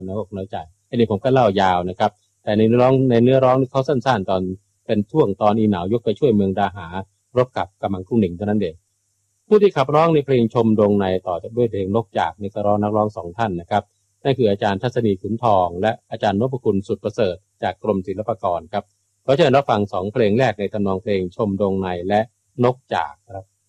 น้อยอกน้อยใจอันนี้ผมก็เล่ายาวนะครับแต่ในเนื้อร้องเขาสั้นๆตอนเป็นช่วงตอนอีหนาวยกไปช่วยเมืองดาหารบกับกำมังคุ้งหนิงเท่านั้นเองผู้ที่ขับร้องในเพลงชมดงในต่อจากด้วยเพลงนกจากนี่ก็ร้องนักร้อง2ท่านนะครับนั่นคืออาจารย์ทัศนีขุนทองและอาจารย์นพคุณสุดประเสริฐจากกรมศิลปากรครับขอเชิญรับฟัง2เพลงแรกในทำนองเพลงชมดงในและนกจากครับ